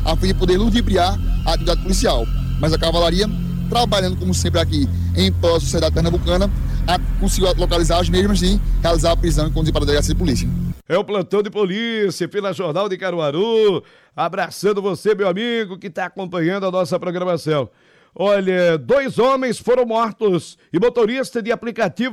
a fim de poder ludibriar a atividade policial. Mas a cavalaria, trabalhando como sempre aqui em prol da sociedade pernambucana, conseguiu localizar as mesmas e realizar a prisão e conduzir para a delegacia de polícia. É o plantão de polícia pela Jornal de Caruaru, abraçando você, meu amigo, que está acompanhando a nossa programação. Olha, 2 homens foram mortos e motorista de aplicativo